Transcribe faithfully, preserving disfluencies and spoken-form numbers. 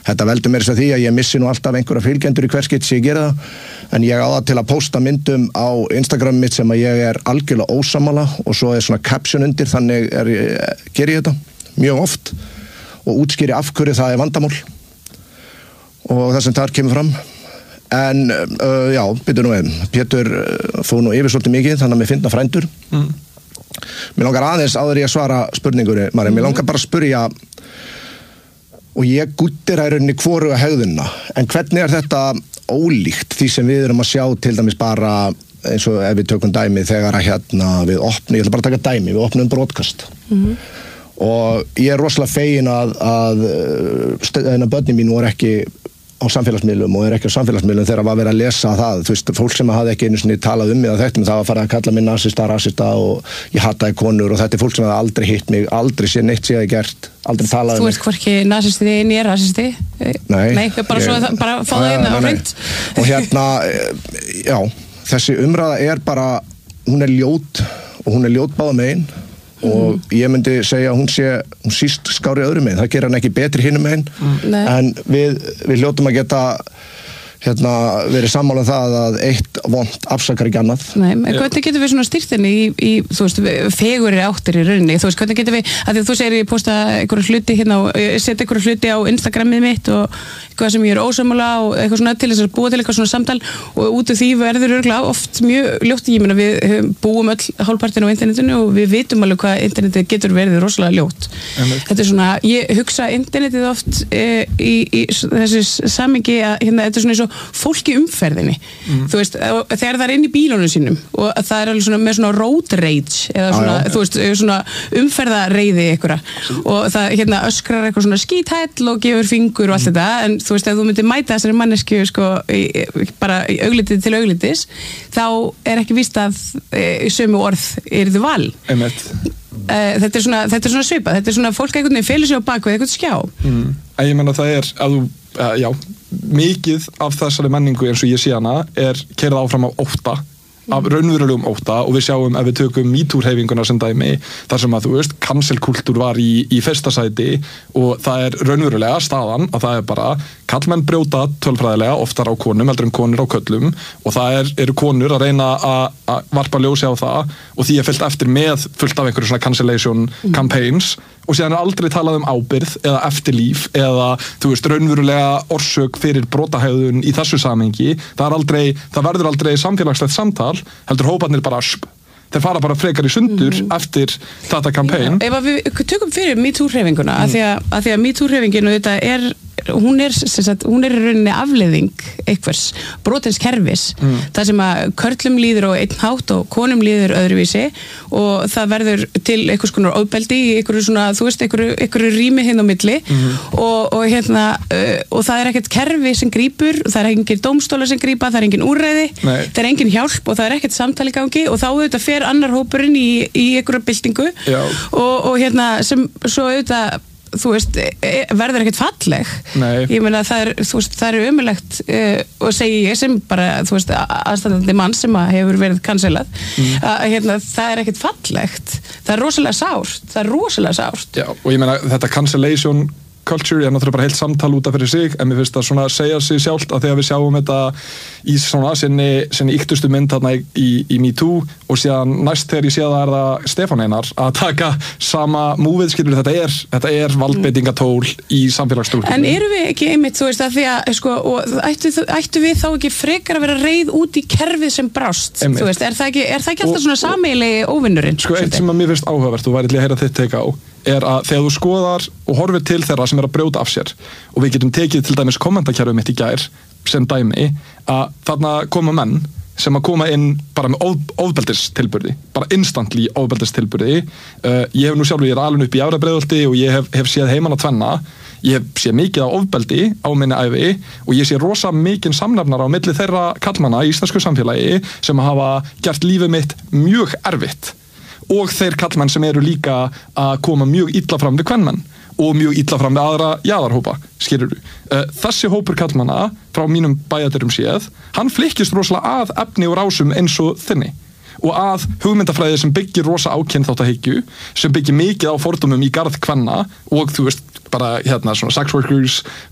Þetta veldur mér svo því að ég missi nú alltaf einhverja fylgjendur í hver skipti sem ég gera það, en ég á það til að posta myndum á Instagram mitt sem að ég er algjörlega ósammála og svo er svona caption undir, þannig er, ger ég þetta mjög oft og útskýri af hverju það er vandamál og það sem þar kemur fram. En uh, já, byrju nú við, Pétur uh, fór nú yfir svolítið mikið, þannig að mér finna frændur. Mm. Mér langar aðeins áður ég að svara spurningunni, Mari, mér langar bara að spyrja og ég guttir að rauninni hvoruga hegðunna, en hvernig er þetta ólíkt því sem við erum að sjá til dæmis bara eins og ef við tökum dæmi þegar að hérna við opnum, ég ætla bara að taka dæmi, við opnum broadcast mm-hmm. og ég er rosalega fegin að, að, að börnin mín voru ekki á samfélagsmiðlum og er ekki á samfélagsmiðlum þegar var verið að lesa það, þú veist, fólk sem hafði ekki einu sinni talað um mig að þetta, það var að fara að kalla mig nasista, rasista og ég hataði konur og þetta er fólk sem hafði aldrei hitt mig, aldrei séð neitt séð gert, aldrei talað um mig. Þú ert hvorki nasisti en ég er rasisti? Nei. Nei, bara ég, svo, bara fá það inn á hreint. Og hérna, já, þessi umræða er bara, hún er ljót og hún er ljót báða megin og mm. ég myndi segja að hún sé hún síst skári öðru megin, það gerir hann ekki betri hinum megin, mm. en við, við hljótum að geta hérna, verið sammála um það að eitt vont afsakar ekki annað. Nei, en hvernig getum við svona styrtinni í, í þú veist, fegurri áttir í rauninni, þú veist, hvernig getum við, að því þú segir ég posta einhverju hluti hérna og setja einhverju hluti á Instagramið mitt og eitthvað sem ég er ósammála og eitthvað svona til þess að búa til eitthvað svona samtal og út af því verður örugglega oft mjög ljótt, ég meina við búum öll hálfpartinn á internetinu og við vitum alveg hvað internetið getur verið rosalega ljótt. Þetta er svona, ég hugsa internetið oft e, í, í þessu samhengi að hérna, þetta er svona eins og fólk í umferðinni mm. þú veist, þegar það er inn í bílunum sínum og það er alveg svona með svona road rage eða svona, ah, þú veist, svona umferðareiði einhverja og það hérna öskrar eitthvað svona skíthæll og gefur fingur og allt mm. þetta, en þú veist, ef þú myndir mæta þessari mannesku sko, í, bara í auglitið til auglitis, þá er ekki víst að í sömu orð yrðu val. Einmitt. Þetta er svona, þetta er svona svipað, þetta er svona fólk einhvern veginn felur sig á bakvið eitthvað skjá. Mm. En ég menna það er að þú, uh, já, mikið af þessari menningu eins og ég sé hana er keyrð áfram af ótta, af raunverulegum ótta og við sjáum ef við tökum MeToo-hreyfinguna sem dæmi, þar sem að þú veist, cancel-kultúr var í, í fyrsta sæti og það er raunverulega staðan að það er bara kallmenn brjóta tölfræðilega oftar á konum heldur en konur á köllum og það er, eru konur að reyna að varpa ljósi á það og því er fyllt eftir með fullt af einhverju svona cancellation campaigns og síðan er aldrei talað um ábyrgð eða eftirlíf eða, þú veist, raunverulega orsök fyrir brotahegðun í þessu samhengi. Það er aldrei, það verður aldrei samfélagslegt samtal, heldur hóparnir bara sp. Þeir fara bara frekar í sundur mm. eftir þetta campaign. Ef við tökum fyrir MeToo-hreyfinguna, mm. að því að, að því að MeToo-hreyfingin og þetta er hún er, sagt, hún er í rauninni afleiðing einhvers brotins kerfis mm. það sem að körlum líður á einn hátt og konum líður öðruvísi og það verður til einhvers konar ofbeldi í einhverju svona, þú veist, einhverju, einhverju rými hinn á milli mm. og, og hérna uh, og það er ekkert kerfi sem grípur, það er engin dómstólar sem grípa, það er engin úrræði Nei. Það er engin hjálp og það er ekkert samtali gangi og þá auðvitað fer annar hópurinn í, í einhverju byltingu og, og hérna sem svo auðvitað þú veist, verður ekkert falleg Nei. Ég meina það er, þú veist, það er umulegt uh, og segi ég sem bara, þú veist, aðstandandi mann sem að hefur verið cancelað mm. að hérna, það er ekkert fallegt það er rosalega sárt, það er rosalega sárt Já, og ég meina þetta cancellation culture er náttúrulega bara heilt samtal út af fyrir sig en mér finnst það svona að segja sig sjálft að þegar við sjáum þetta í svona sinni, sinni yktustu mynd þarna í, í MeToo og síðan næst þegar ég sé að það er það Stefán Einar að taka sama múfið skilur þetta er, þetta er valdbeitingatól í samfélagsstúrkunni. En eru við ekki einmitt þú veist að því að sko og ættu, ættu við þá ekki frekar að vera reið út í kerfið sem brást einmitt. Þú veist, er það ekki, er það ekki alltaf og, svona sameiginlegi óvinnurinn? Sko eitt sem að mér finnst áhugavert og væri til að heyra þitt teika á er að þegar þú skoðar og horfir til þeirra sem er að brjóta af sér og við getum tekið til dæmis kommentakerfið mitt í gær sem dæmi að þarna koma menn sem að koma inn bara með of, ofbeldistilburði, bara instantly ofbeldistilburði uh, ég hef nú sjálfur, ég er alveg upp í Efra-Breiðholti og ég hef, hef séð heimann að tvenna ég hef séð mikið á ofbeldi á minni ævi og ég sé rosa mikinn samnefnar á milli þeirra kallmanna í íslensku samfélagi sem hafa gert lífið mitt mjög erfitt og þeir kallmenn sem eru líka að koma mjög illa fram við kvenmenn og mjög illa fram við aðra jaðarhópa, skilurðu. Þessi hópur kallmanna frá mínum bæjadærum séð, hann flykkist rosalega að efni og rásum eins og þinni og að hugmyndafræði sem byggir rosa á kynþáttahyggju, sem byggir mikið á fordómum í garð kvenna og þú veist, bara hérna svona sex workers,